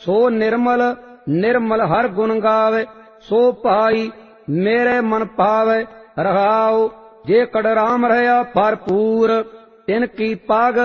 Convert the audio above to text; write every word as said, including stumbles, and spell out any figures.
सो निर्मल निर्मल हर गुण गावे। सो भाई मेरे मन पावे रहाओ। जे कड़ राम रहया भरपूर तिनकी पग